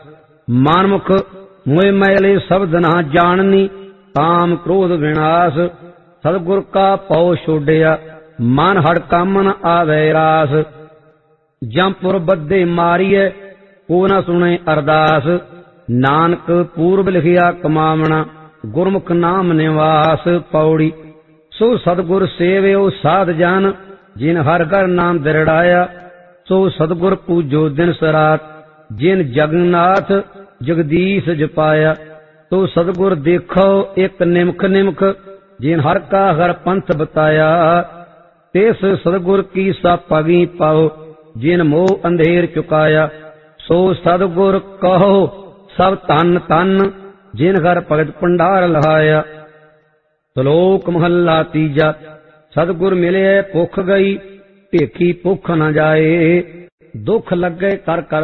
मानमुख मोह मैले शब्द ना जाननी, काम क्रोध विनाश। सतगुर का पौ छोड़िया, मन हड़ कामन आवे रास। जमपुर बद्धे मारिए, को न सुने अरदास। नानक पूर्व लिखिया कमावना, गुरमुख नाम निवास। पौड़ी सो सतगुर सेव्यो साध जन, जिन हर घर नाम दृढ़ाया। सो सतगुर पूजो दिन सरात, जिन जगन्नाथ जगदीश जपाया। तो सतगुर देखो एक निमख निमख, जिन हर का हर पंथ बताया। तिस सतगुर की सा पगी पाओ, जिन मोह अंधेर चुकाया। सो सतगुर कहो सब तन तन, जिन घर भगत भंडार लहाया। श्लोक महला तीजा। सतगुर मिले भुख गई, भेखी भुख न जाए। दुख लगे कर कर